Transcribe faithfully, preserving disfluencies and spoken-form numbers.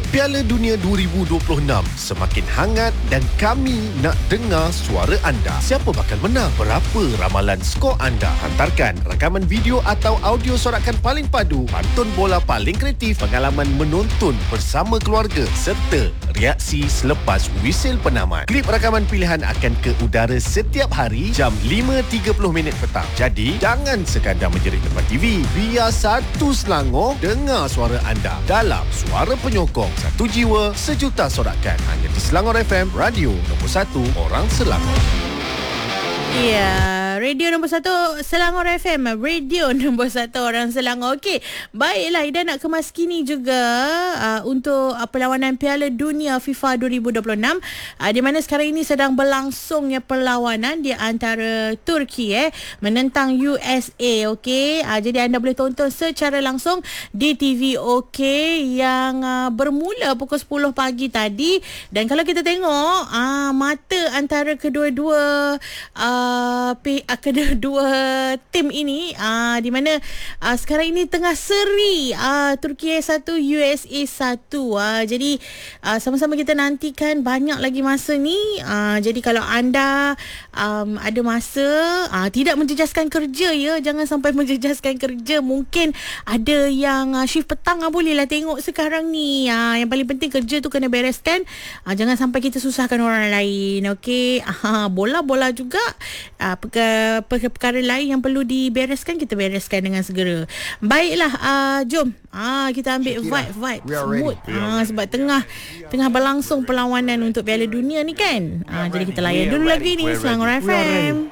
Piala Dunia dua ribu dua puluh enam semakin hangat dan kami nak dengar suara anda. Siapa bakal menang? Berapa ramalan skor anda? Hantarkan rakaman video atau audio sorakan paling padu, pantun bola paling kreatif, pengalaman menonton bersama keluarga serta reaksi selepas wisil penamat. Klip rakaman pilihan akan ke udara setiap hari jam lima tiga puluh minit petang. Jadi, jangan sekadar menjerit depan T V. Biar satu Selangor dengar suara anda dalam Suara Penyokong. Satu jiwa, sejuta sorakan. Hanya di Selangor F M, radio nombor satu orang Selangor. Ya, radio nombor satu Selangor F M, radio nombor satu orang Selangor. Okey, baiklah Ida nak kemas kini juga uh, untuk uh, perlawanan Piala Dunia FIFA dua ribu dua puluh enam uh, di mana sekarang ini sedang berlangsungnya perlawanan di antara Turki eh menentang U S A. Okey, uh, jadi anda boleh tonton secara langsung di T V OK yang uh, bermula pukul sepuluh pagi tadi. Dan kalau kita tengok uh, mata antara kedua-dua uh, Uh, kedua tim ini uh, di mana uh, sekarang ini tengah seri uh, Turki satu U S A satu. Uh, jadi uh, sama-sama kita nantikan, banyak lagi masa ni. Uh, jadi kalau anda um, ada masa, uh, tidak menjejaskan kerja ya, jangan sampai menjejaskan kerja. Mungkin ada yang uh, shift petang, uh, bolehlah tengok sekarang ni. Uh, yang paling penting kerja tu kena bereskan. Uh, jangan sampai kita susahkan orang lain. Okey, uh, bola-bola juga. Uh, perkara, perkara lain yang perlu dibereskan, kita bereskan dengan segera. Baiklah, uh, jom uh, kita ambil vibe-vibe mood uh, sebab tengah tengah berlangsung perlawanan untuk Piala Dunia ni kan. Uh, jadi kita layan dulu lagi ni Selangor F M.